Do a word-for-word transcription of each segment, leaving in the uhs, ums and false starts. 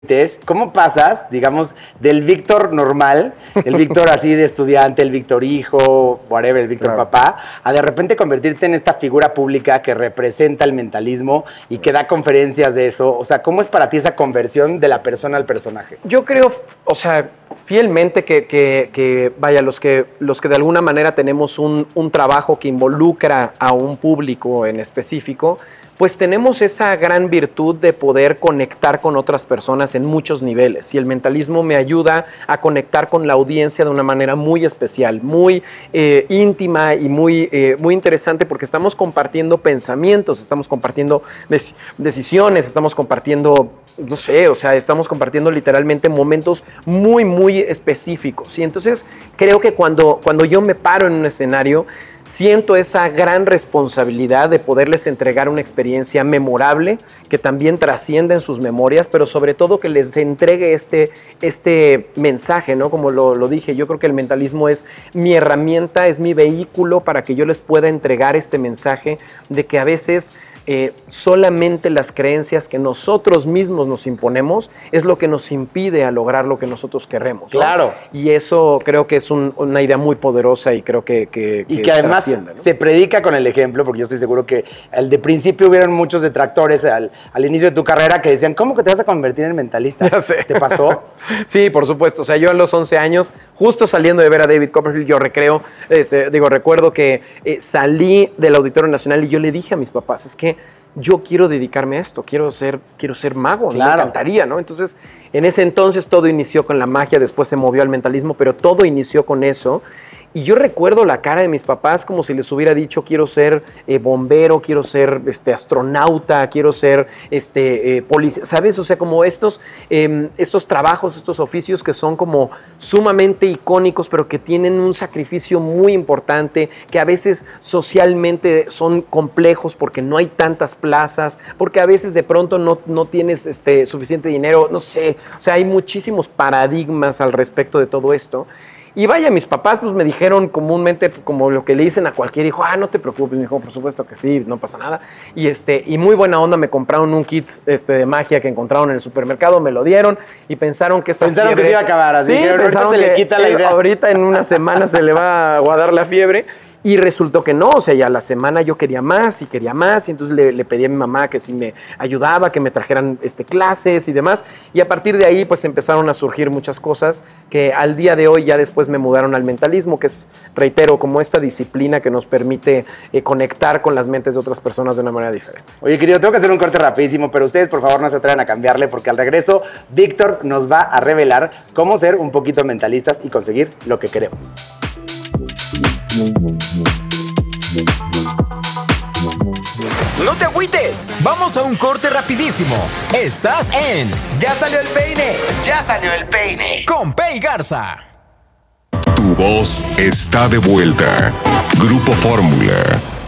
¿Cómo pasas, digamos, del Víctor normal, el Víctor así de estudiante, el Víctor hijo, whatever, el Víctor claro. papá, a de repente convertirte en esta figura pública que representa el mentalismo y que da conferencias de eso? O sea, ¿cómo es para ti esa conversión de la persona al personaje? Yo creo, o sea, fielmente que, que, que vaya, los que, los que de alguna manera tenemos un, un trabajo que involucra a un público en específico, pues tenemos esa gran virtud de poder conectar con otras personas en muchos niveles, y el mentalismo me ayuda a conectar con la audiencia de una manera muy especial, muy eh, íntima y muy, eh, muy interesante, porque estamos compartiendo pensamientos, estamos compartiendo dec- decisiones, estamos compartiendo, no sé, o sea, estamos compartiendo literalmente momentos muy, muy específicos. Y entonces creo que cuando, cuando yo me paro en un escenario, siento esa gran responsabilidad de poderles entregar una experiencia memorable que también trascienda en sus memorias, pero sobre todo que les entregue este, este mensaje, ¿no? Como lo, lo dije, yo creo que el mentalismo es mi herramienta, es mi vehículo para que yo les pueda entregar este mensaje de que a veces Eh, solamente las creencias que nosotros mismos nos imponemos es lo que nos impide a lograr lo que nosotros queremos, ¿no? Claro. Y eso creo que es un, una idea muy poderosa y creo que que, y que, que además ¿no? se predica con el ejemplo, porque yo estoy seguro que al de principio hubieron muchos detractores al, al inicio de tu carrera que decían, ¿cómo que te vas a convertir en mentalista? Ya sé. ¿Te pasó? Sí, por supuesto. O sea, yo a los once años, justo saliendo de ver a David Copperfield, yo recreo, este, digo, recuerdo que eh, salí del Auditorio Nacional y yo le dije a mis papás, es que yo quiero dedicarme a esto, quiero ser, quiero ser mago, claro. Me encantaría, ¿no? Entonces, en ese entonces todo inició con la magia, después se movió al mentalismo, pero todo inició con eso. Y yo recuerdo la cara de mis papás como si les hubiera dicho, quiero ser eh, bombero, quiero ser este, astronauta, quiero ser este, eh, policía, ¿sabes? O sea, como estos, eh, estos trabajos, estos oficios que son como sumamente icónicos, pero que tienen un sacrificio muy importante, que a veces socialmente son complejos porque no hay tantas plazas, porque a veces de pronto no, no tienes este, suficiente dinero, no sé, o sea, hay muchísimos paradigmas al respecto de todo esto. Y vaya, mis papás pues me dijeron comúnmente, como lo que le dicen a cualquier hijo, ah, no te preocupes, mi hijo, por supuesto que sí, no pasa nada. Y este y muy buena onda, me compraron un kit este, de magia que encontraron en el supermercado, me lo dieron y pensaron que esta Pensaron fiebre, que se iba a acabar, así sí, que pensaron ahorita se que le quita la idea. Ahorita en una semana se le va a aguadar la fiebre. Y resultó que no, o sea, ya la semana yo quería más y quería más, y entonces le, le pedí a mi mamá que si me ayudaba, que me trajeran este, clases y demás, y a partir de ahí pues empezaron a surgir muchas cosas que al día de hoy ya después me mudaron al mentalismo, que es, reitero, como esta disciplina que nos permite eh, conectar con las mentes de otras personas de una manera diferente. Oye, querido, tengo que hacer un corte rapidísimo, pero ustedes por favor no se atrevan a cambiarle, porque al regreso Víctor nos va a revelar cómo ser un poquito mentalistas y conseguir lo que queremos. No te agüites, vamos a un corte rapidísimo. Estás en ¡Ya salió el peine! ¡Ya salió el peine! Con Pei Garza. Tu voz está de vuelta. Grupo Fórmula.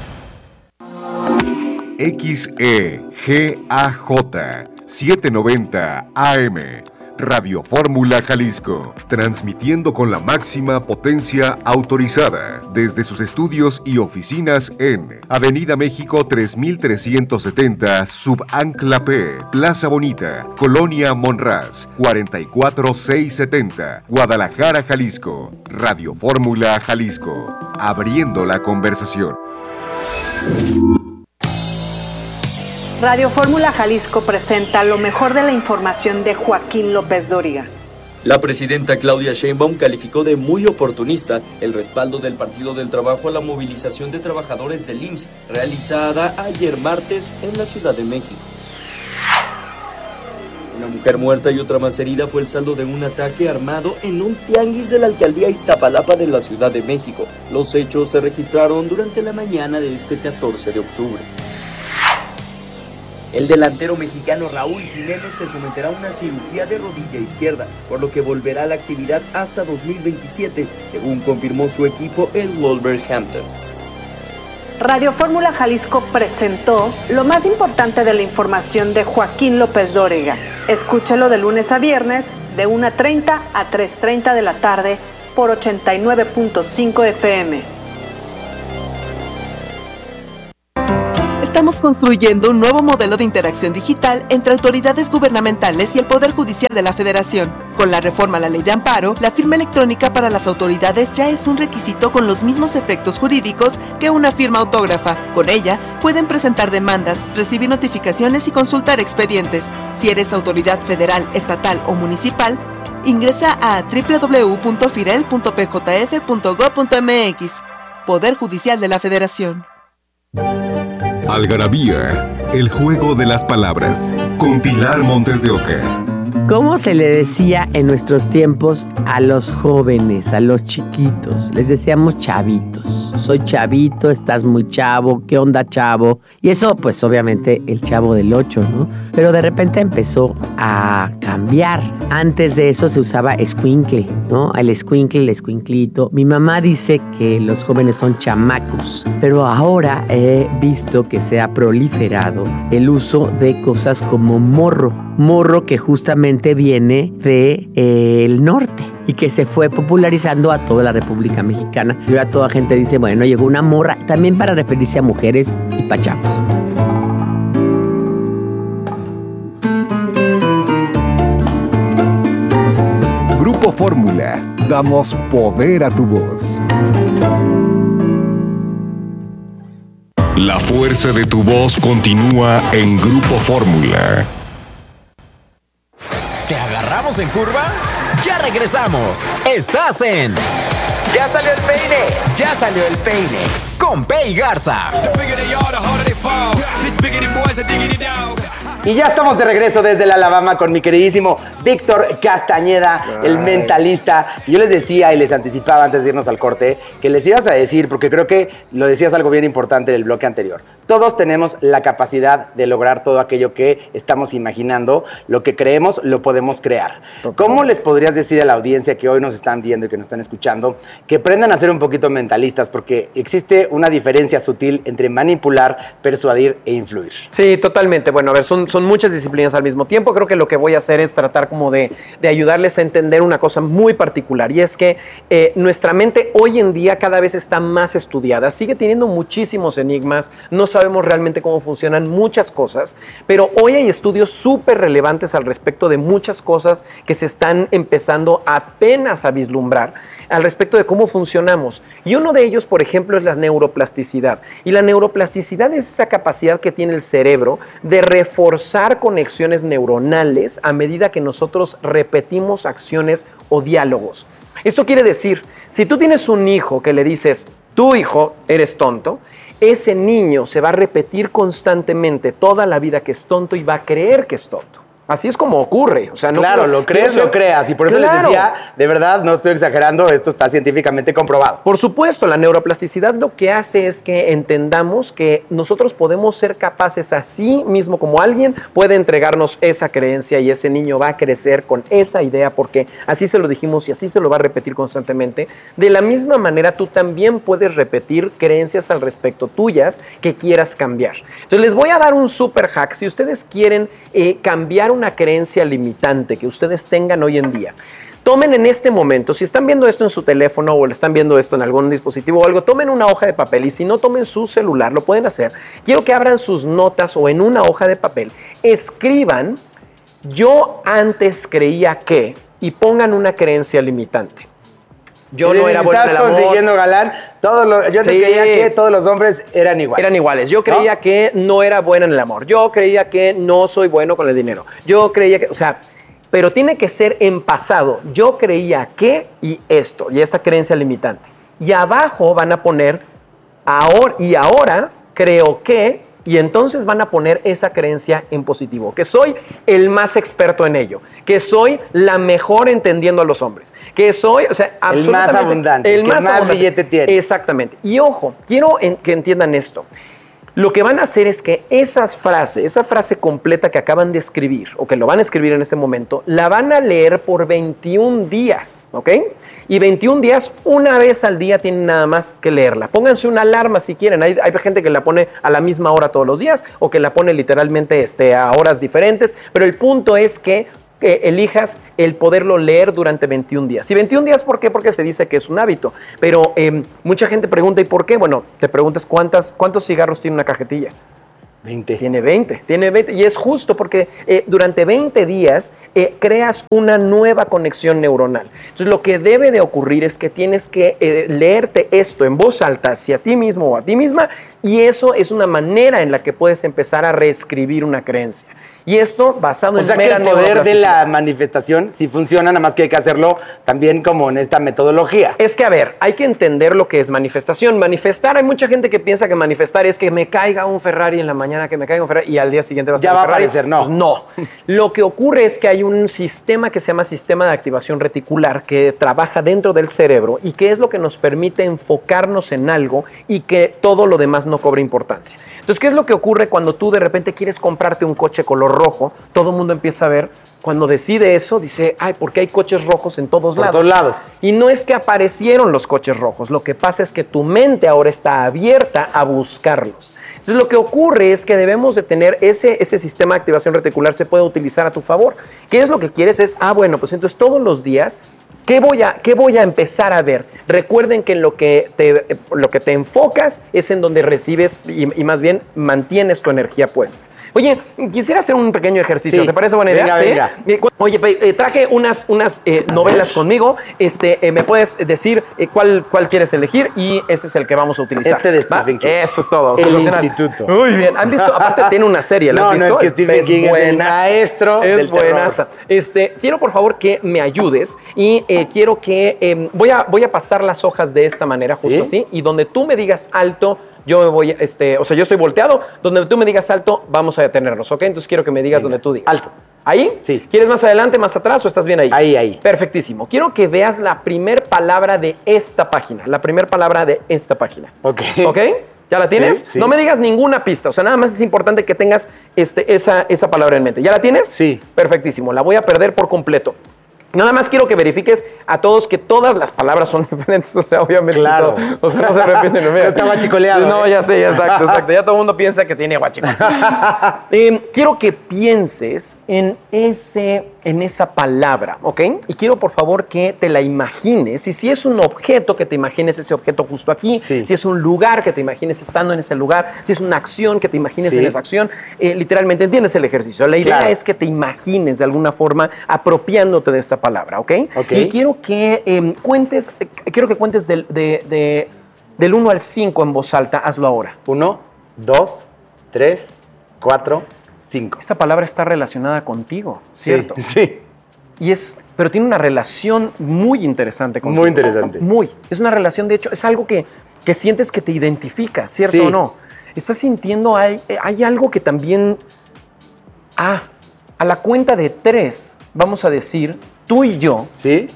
X E G A J setecientos noventa A M. Radio Fórmula Jalisco, transmitiendo con la máxima potencia autorizada desde sus estudios y oficinas en Avenida México tres mil trescientos setenta, Subancla P, Plaza Bonita, Colonia Monraz, cuarenta y cuatro mil seiscientos setenta, Guadalajara, Jalisco. Radio Fórmula Jalisco, abriendo la conversación. Radio Fórmula Jalisco presenta lo mejor de la información de Joaquín López Dóriga. La presidenta Claudia Sheinbaum calificó de muy oportunista el respaldo del Partido del Trabajo a la movilización de trabajadores del I M S S realizada ayer martes en la Ciudad de México. Una mujer muerta y otra más herida fue el saldo de un ataque armado en un tianguis de la alcaldía Iztapalapa de la Ciudad de México. Los hechos se registraron durante la mañana de este catorce de octubre. El delantero mexicano Raúl Jiménez se someterá a una cirugía de rodilla izquierda, por lo que volverá a la actividad hasta dos mil veintisiete, según confirmó su equipo, el Wolverhampton. Radio Fórmula Jalisco presentó lo más importante de la información de Joaquín López Dóriga. Escúchalo de lunes a viernes, de una treinta a tres treinta de la tarde, por ochenta y nueve punto cinco F M. Estamos construyendo un nuevo modelo de interacción digital entre autoridades gubernamentales y el Poder Judicial de la Federación. Con la reforma a la Ley de Amparo, la firma electrónica para las autoridades ya es un requisito con los mismos efectos jurídicos que una firma autógrafa. Con ella, pueden presentar demandas, recibir notificaciones y consultar expedientes. Si eres autoridad federal, estatal o municipal, ingresa a doble u doble u doble u punto firel punto p j f punto gob punto m x. Poder Judicial de la Federación. Algarabía, el juego de las palabras, con Pilar Montes de Oca. ¿Cómo se le decía en nuestros tiempos a los jóvenes, a los chiquitos? Les decíamos chavitos. Soy chavito, estás muy chavo, ¿qué onda, chavo? Y eso, pues obviamente el Chavo del Ocho, ¿no? Pero de repente empezó a cambiar. Antes de eso se usaba escuincle, ¿no? El escuincle, el escuinclito. Mi mamá dice que los jóvenes son chamacos, pero ahora he visto que se ha proliferado el uso de cosas como morro. Morro que justamente viene del de, eh, norte y que se fue popularizando a toda la República Mexicana. Y ahora toda gente dice, bueno, llegó una morra, también para referirse a mujeres y pachacos. Grupo Fórmula, damos poder a tu voz. La fuerza de tu voz continúa en Grupo Fórmula. ¿Te agarramos en curva? ¡Ya regresamos! ¡Estás en... ¡Ya salió el peine! ¡Ya salió el peine! Con Pei Garza. Y ya estamos de regreso desde la Alabama con mi queridísimo Víctor Castañeda, nice. El mentalista. Yo les decía y les anticipaba antes de irnos al corte que les ibas a decir, porque creo que lo decías algo bien importante en el bloque anterior. Todos tenemos la capacidad de lograr todo aquello que estamos imaginando. Lo que creemos, lo podemos crear. Total. ¿Cómo les podrías decir a la audiencia que hoy nos están viendo y que nos están escuchando que aprendan a ser un poquito mentalistas? Porque existe una diferencia sutil entre manipular, persuadir e influir. Sí, totalmente. Bueno, a ver, son, son muchas disciplinas al mismo tiempo. Creo que lo que voy a hacer es tratar como de, de ayudarles a entender una cosa muy particular, y es que eh, nuestra mente hoy en día cada vez está más estudiada, sigue teniendo muchísimos enigmas, no sabemos realmente cómo funcionan muchas cosas, pero hoy hay estudios súper relevantes al respecto de muchas cosas que se están empezando apenas a vislumbrar al respecto de cómo funcionamos. Y uno de ellos, por ejemplo, es la neuroplasticidad. Y la neuroplasticidad es esa capacidad que tiene el cerebro de reforzar conexiones neuronales a medida que nosotros repetimos acciones o diálogos. Esto quiere decir, si tú tienes un hijo que le dices, tu hijo, eres tonto, ese niño se va a repetir constantemente toda la vida que es tonto y va a creer que es tonto. Así es como ocurre. O sea, no claro, creo, lo crees, yo, lo creas. Y por eso claro. les decía, de verdad, no estoy exagerando, esto está científicamente comprobado. Por supuesto, la neuroplasticidad lo que hace es que entendamos que nosotros podemos ser capaces así mismo como alguien puede entregarnos esa creencia y ese niño va a crecer con esa idea porque así se lo dijimos y así se lo va a repetir constantemente. De la misma manera, tú también puedes repetir creencias al respecto tuyas que quieras cambiar. Entonces, les voy a dar un super hack. Si ustedes quieren eh, cambiar un una creencia limitante que ustedes tengan hoy en día, tomen en este momento, si están viendo esto en su teléfono o están viendo esto en algún dispositivo o algo, tomen una hoja de papel y si no, tomen su celular, lo pueden hacer. Quiero que abran sus notas o en una hoja de papel, escriban, yo antes creía que, y pongan una creencia limitante. Yo no era bueno en el amor. Estás consiguiendo galán. Todos los, yo sí. creía que todos los hombres eran iguales. Eran iguales. Yo creía ¿no? que no era buena en el amor. Yo creía que no soy bueno con el dinero. Yo creía que, o sea, pero tiene que ser en pasado. Yo creía que y esto, y esta creencia limitante. Y abajo van a poner ahora y ahora creo que. Y entonces van a poner esa creencia en positivo, que soy el más experto en ello, que soy la mejor entendiendo a los hombres, que soy, o sea, absolutamente... El más abundante, el que más, más abundante. Billete tiene. Exactamente. Y ojo, quiero en, que entiendan esto. Lo que van a hacer es que esas frases, esa frase completa que acaban de escribir, o que lo van a escribir en este momento, la van a leer por veintiún días, ¿ok? Y veintiún días, una vez al día tienen nada más que leerla. Pónganse una alarma si quieren. Hay, hay gente que la pone a la misma hora todos los días o que la pone literalmente este, a horas diferentes. Pero el punto es que eh, elijas el poderlo leer durante veintiún días. Y veintiún días, ¿por qué? Porque se dice que es un hábito. Pero eh, mucha gente pregunta, ¿y por qué? Bueno, te preguntas cuántas, cuántos cigarros tiene una cajetilla. veinte. Tiene veinte, tiene veinte. Y es justo porque eh, durante veinte días eh, creas una nueva conexión neuronal. Entonces, lo que debe de ocurrir es que tienes que eh, leerte esto en voz alta hacia ti mismo o a ti misma, y eso es una manera en la que puedes empezar a reescribir una creencia. Y esto basado O en sea que mera el poder de neuroplasticidad. la manifestación sí funciona, nada más que hay que hacerlo también como en esta metodología. Es que, a ver, hay que entender lo que es manifestación. Manifestar, hay mucha gente que piensa que manifestar es que me caiga un Ferrari en la mañana, que me caiga un Ferrari y al día siguiente va a estar Ya va a Ferrari. aparecer, no. Pues no. Lo que ocurre es que hay un sistema que se llama sistema de activación reticular que trabaja dentro del cerebro y que es lo que nos permite enfocarnos en algo y que todo lo demás no cobre importancia. Entonces, ¿qué es lo que ocurre cuando tú de repente quieres comprarte un coche color rojo? Todo el mundo empieza a ver. Cuando decide eso, dice, ay, porque hay coches rojos en todos Por lados. todos lados. Y no es que aparecieron los coches rojos, lo que pasa es que tu mente ahora está abierta a buscarlos. Entonces, lo que ocurre es que debemos de tener ese, ese sistema de activación reticular se puede utilizar a tu favor. ¿Qué es lo que quieres? Es, ah, bueno, pues entonces todos los días, ¿qué voy a, qué voy a empezar a ver? Recuerden que en lo que te, lo que te enfocas es en donde recibes y, y más bien mantienes tu energía puesta. Oye, quisiera hacer un pequeño ejercicio. Sí. ¿Te parece buena idea? Venga, ¿Sí? venga. Eh, cu- Oye, Pe, eh, traje unas, unas eh, novelas conmigo. Este, eh, ¿me puedes decir eh, cuál, cuál quieres elegir? Y ese es el que vamos a utilizar. Este de ¿Va? Stephen King. Eso es todo. El Sensacional. Instituto. Muy bien. ¿Han visto? Aparte tiene una serie. ¿La No, has no, visto? es que Stephen King es el maestro Es del terror. buenaza. Este, quiero por favor que me ayudes y eh, quiero que eh, voy, a, voy a pasar las hojas de esta manera, justo ¿Sí? así, y donde tú me digas alto, yo me voy, este, o sea, yo estoy volteado, donde tú me digas alto, vamos a detenernos, ¿ok? Entonces quiero que me digas Venga. donde tú digas. Alto. ¿Ahí? Sí. ¿Quieres más adelante, más atrás o estás bien ahí? Ahí, ahí. Perfectísimo. Quiero que veas la primer palabra de esta página, la primer palabra de esta página. Ok. ¿Ok? ¿Ya la tienes? Sí, sí. No me digas ninguna pista, o sea, nada más es importante que tengas este, esa, esa palabra en mente. ¿Ya la tienes? Sí. Perfectísimo, la voy a perder por completo. Nada más quiero que verifiques a todos que todas las palabras son diferentes, o sea, obviamente. Claro. todo, o sea, no se repiten. Mira. No está guachicoleado, No, ¿eh? ya sé, exacto, exacto. Ya todo el mundo piensa que tiene guachicoleo. eh, quiero que pienses en, ese, en esa palabra, ¿ok? Y quiero, por favor, que te la imagines. Y si es un objeto, que te imagines ese objeto justo aquí. Sí. Si es un lugar, que te imagines estando en ese lugar. Si es una acción, que te imagines Sí. en esa acción. Eh, literalmente, entiendes el ejercicio. La idea Claro. es que te imagines de alguna forma apropiándote de esta palabra, ¿ok? Ok. Y quiero que eh, cuentes, eh, quiero que cuentes del, de, de, del uno al cinco en voz alta. Hazlo ahora. Uno, dos, tres, cuatro, cinco. Esta palabra está relacionada contigo, ¿cierto? Sí. Sí. Y es, pero tiene una relación muy interesante contigo. Muy interesante. Muy. Es una relación, de hecho, es algo que, que sientes que te identifica, ¿cierto Sí. o no? Estás sintiendo, hay, hay algo que también... Ah, a la cuenta de tres, vamos a decir, tú y yo, ¿Sí?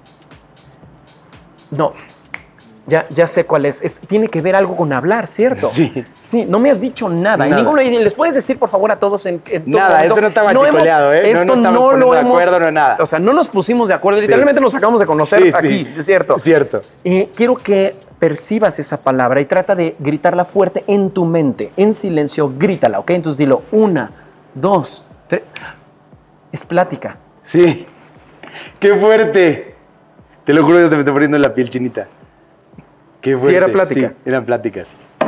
no, ya, ya sé cuál es. es. Tiene que ver algo con hablar, ¿cierto? Sí. Sí, no me has dicho nada. Nada. Y ninguno, y les puedes decir, por favor, a todos en, en todo Nada, momento, esto no está hemos- guachicoleado, ¿eh? No Esto nos no, estamos lo poniendo de hemos... acuerdo, no nada. O sea, no nos pusimos de acuerdo. Literalmente nos acabamos de conocer Sí, aquí, sí. es cierto. Cierto. Eh, quiero que percibas esa palabra y trata de gritarla fuerte en tu mente, en silencio, grítala, ¿ok? Entonces dilo, una, dos, tres. Es plática. Sí. ¡Qué fuerte! Te lo juro que te me está poniendo la piel chinita. ¡Qué Sí, fuerte! era plática. Sí, eran pláticas.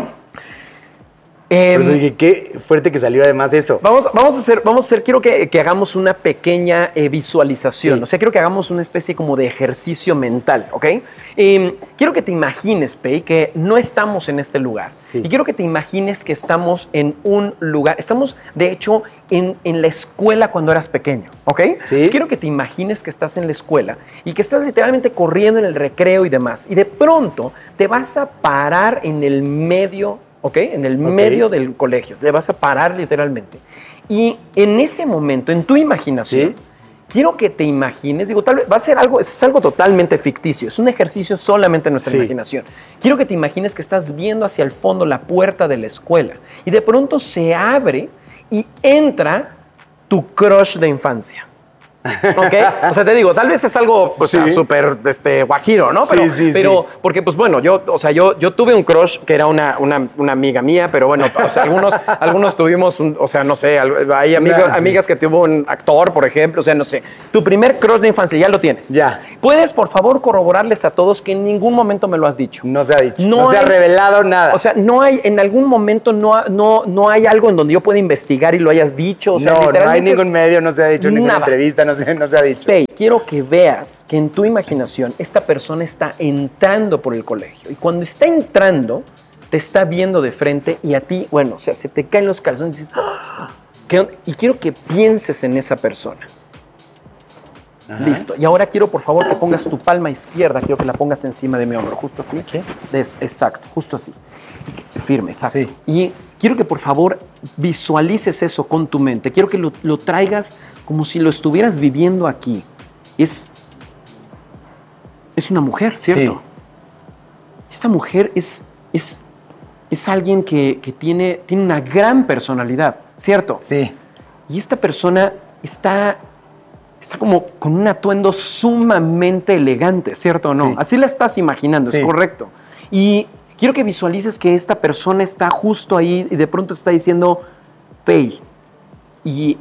Em, Por eso dije, qué fuerte que salió además eso. Vamos, vamos a hacer, vamos a hacer, quiero que, que hagamos una pequeña eh, visualización. Sí. O sea, quiero que hagamos una especie como de ejercicio mental, ¿ok? Eh, quiero que te imagines, Pei, que no estamos en este lugar. Sí. Y quiero que te imagines que estamos en un lugar, estamos, de hecho, en, en la escuela cuando eras pequeño, ¿ok? Sí. Entonces, quiero que te imagines que estás en la escuela y que estás literalmente corriendo en el recreo y demás. Y de pronto te vas a parar en el medio, ¿ok? En el Ok. medio del colegio. Te vas a parar literalmente. Y en ese momento, en tu imaginación, Sí. quiero que te imagines, digo, tal vez va a ser algo, es algo totalmente ficticio, es un ejercicio solamente en nuestra Sí. imaginación. Quiero que te imagines que estás viendo hacia el fondo la puerta de la escuela y de pronto se abre y entra tu crush de infancia. ¿Ok? O sea, te digo, tal vez es algo pues, Sí. súper este, guajiro, ¿no? Pero, Sí, sí, pero sí. porque, pues bueno, yo, o sea, yo, yo tuve un crush que era una, una, una amiga mía, pero bueno, o sea, algunos, algunos tuvimos, un, o sea, no sé, al- hay amigo- Nah, sí. amigas que tuvo un actor, por ejemplo, o sea, no sé. Tu primer crush de infancia ya lo tienes. Ya. ¿Puedes, por favor, corroborarles a todos que en ningún momento me lo has dicho? No se ha dicho. No No, se ha hay- revelado nada. O sea, no hay, en algún momento no, ha- no, no hay algo en donde yo pueda investigar y lo hayas dicho. O sea, no, no hay literalmente ningún es- medio, no se ha dicho, ninguna nada. entrevista, no se, no se ha dicho. Pei, quiero que veas que en tu imaginación esta persona está entrando por el colegio. Y cuando está entrando, te está viendo de frente y a ti, bueno, o sea, se te caen los calzones y dices, "Ah, ¿qué onda?". Y quiero que pienses en esa persona. Ajá. Listo. Y ahora quiero, por favor, que pongas tu palma izquierda, quiero que la pongas encima de mi hombro, justo así. ¿Qué? Es- exacto, justo así. Firme, exacto. Sí. Y quiero que, por favor, visualices eso con tu mente. Quiero que lo, lo traigas como si lo estuvieras viviendo aquí. Es, es una mujer, ¿cierto? Sí. Esta mujer es, es, es alguien que, que tiene, tiene una gran personalidad, ¿cierto? Sí. Y esta persona está, está como con un atuendo sumamente elegante, ¿cierto o no? Sí. Así la estás imaginando, Sí. es correcto. Y quiero que visualices que esta persona está justo ahí y de pronto está diciendo, Pei. Y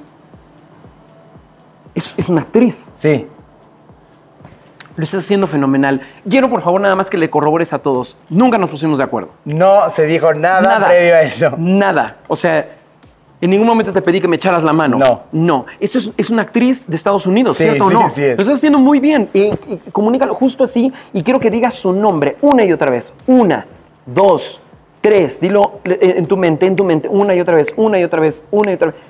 es, es una actriz. Sí. Lo estás haciendo fenomenal. Quiero, por favor, nada más que le corrobores a todos. Nunca nos pusimos de acuerdo. No se dijo nada, Nada. previo a eso. Nada. O sea, en ningún momento te pedí que me echaras la mano. No. No. Eso es, es una actriz de Estados Unidos, Sí, ¿cierto o sí, no? sí es. Lo estás haciendo muy bien. Y, y comunícalo justo así. Y quiero que digas su nombre una y otra vez. Una, dos, tres. Dilo en en tu mente, en tu mente. Una y otra vez, una y otra vez, una y otra vez.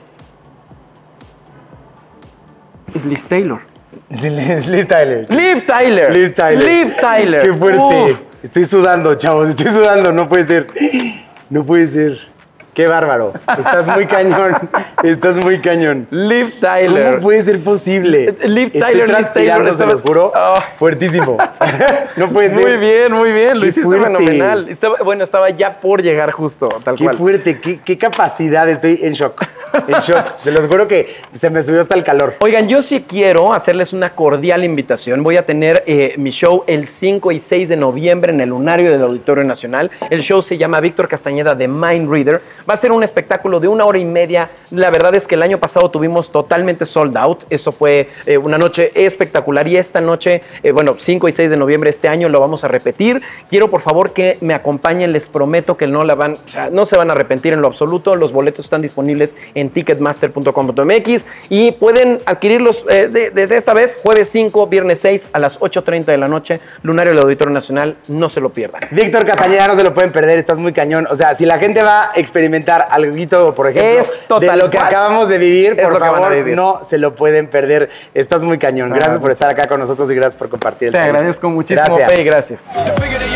Es Liz Taylor. Liv Tyler. Liv Tyler. Liv Tyler. Liv Tyler. Qué fuerte. Uf. Estoy sudando, chavos. Estoy sudando. No puede ser. No puede ser. Qué bárbaro. Estás muy cañón. Estás muy cañón. Liv Tyler. ¿Cómo puede ser posible? Liv Estoy Tyler, Liz transpirando, Taylor, se los estaba- juro. Ah. Fuertísimo. No puede ser. Muy bien, muy bien. Lo Qué hiciste fuerte. fenomenal. Estaba, bueno, estaba ya por llegar justo, tal Qué cual. fuerte. Qué, qué capacidad. Estoy en shock. En shock. Se los juro que se me subió hasta el calor. Oigan, yo sí quiero hacerles una cordial invitación. Voy a tener eh, mi show el cinco y seis de noviembre en el Lunario del Auditorio Nacional. El show se llama Víctor Castañeda de Mind Reader. Va a ser un espectáculo de una hora y media. La verdad es que el año pasado tuvimos totalmente sold out. Esto fue eh, una noche espectacular y esta noche, eh, bueno, cinco y seis de noviembre este año lo vamos a repetir. Quiero por favor que me acompañen. Les prometo que no la van, o sea, no se van a arrepentir en lo absoluto. Los boletos están disponibles en ticketmaster punto com punto m x y pueden adquirirlos eh, de- desde esta vez, jueves cinco, viernes seis a las ocho treinta de la noche, Lunario del Auditorio Nacional. No se lo pierdan. Víctor Castañeda, no se lo pueden perder, estás muy cañón. O sea, si la gente va a experimentar algo, por ejemplo, Es total de lo que cual. acabamos de vivir, Es por lo que van a favor, vivir. no se lo pueden perder. Estás muy cañón. Gracias Ah, por estar acá con nosotros y gracias por compartir el Te tema. agradezco muchísimo, Gracias. Pei, gracias.